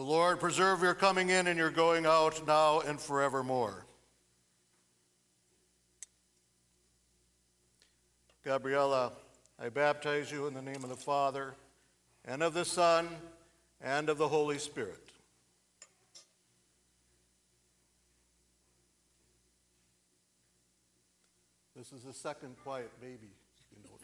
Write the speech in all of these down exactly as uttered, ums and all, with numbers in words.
Lord preserve your coming in and your going out now and forevermore. Gabriella, I baptize you in the name of the Father, and of the Son, and of the Holy Spirit. This is the second quiet baby, you know.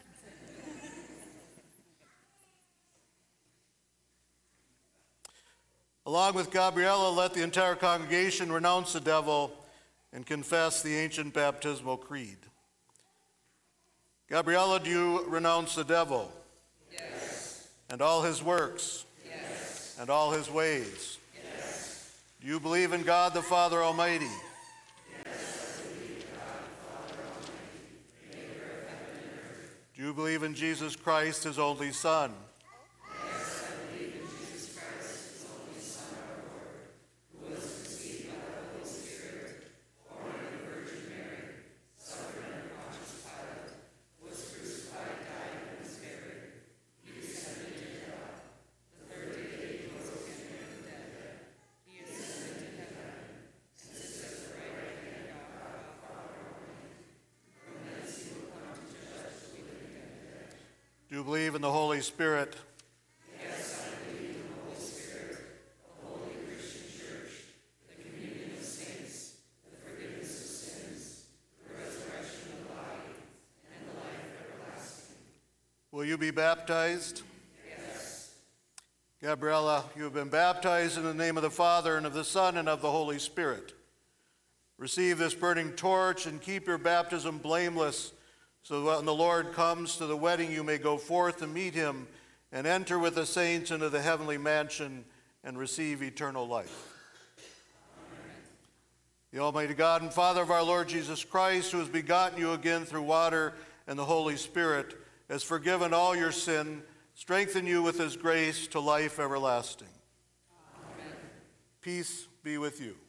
Along with Gabriella, let the entire congregation renounce the devil and confess the ancient baptismal creed. Gabriella, do you renounce the devil? Yes. And all his works? Yes. And all his ways? Yes. Do you believe in God the Father Almighty? Yes, I believe in God the Father Almighty, maker of heaven and earth. Do you believe in Jesus Christ, his only Son? Yes, I believe in Jesus Christ, his only Son, our Lord, who was conceived by the Holy Spirit, born of the Virgin Mary, suffered under Pontius Pilate, was crucified, died, and was buried. He descended into hell. The third day he rose again from the dead. He ascended to heaven, and sits at the right hand of God the Father Almighty. From thence he will come to judge the living and the dead. Do you believe in the Holy Spirit? Yes, I believe in the Holy Spirit, the holy Christian Church, the communion of saints, the forgiveness of sins, the resurrection of the body, and the life everlasting. Will you be baptized? Yes. Gabriella, you have been baptized in the name of the Father, and of the Son, and of the Holy Spirit. Receive this burning torch and keep your baptism blameless, so that when the Lord comes to the wedding, you may go forth to meet him and enter with the saints into the heavenly mansion and receive eternal life. Amen. The Almighty God and Father of our Lord Jesus Christ, who has begotten you again through water and the Holy Spirit, has forgiven all your sin, strengthen you with his grace to life everlasting. Amen. Peace be with you.